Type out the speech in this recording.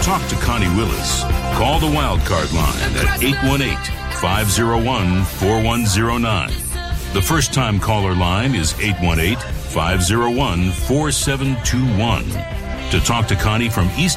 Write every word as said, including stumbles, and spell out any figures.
talk to Connie Willis, call the Wildcard line at eight one eight, five oh one, four one oh nine. The first-time caller line is eight one eight, five oh one, four seven two one. To talk to Connie from East